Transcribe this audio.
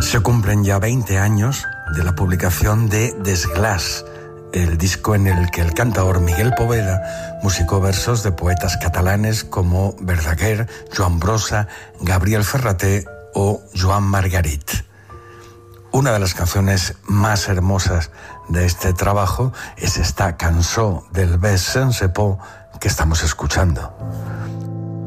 Se cumplen ya 20 años de la publicación de Desglaç, el disco en el que el cantador Miguel Poveda musicó versos de poetas catalanes como Verdaguer, Joan Brossa, Gabriel Ferrater o Joan Margarit. Una de las canciones más hermosas de este trabajo es esta cançó del bes sense por que estamos escuchando.